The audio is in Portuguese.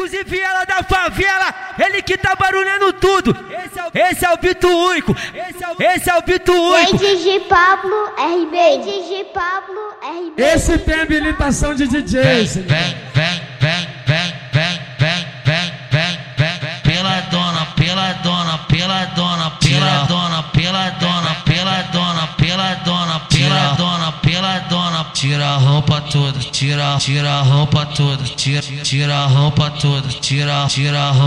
Uzi Viela da favela, ele que tá barulhando tudo. Esse é o Bito Único. Esse é o Bito Único. DJ Pablo RB. DJ Pablo RB. Esse tem habilitação de DJ. Vem. Tira a roupa toda, tira a roupa toda, tira a roupa toda, tira a roupa.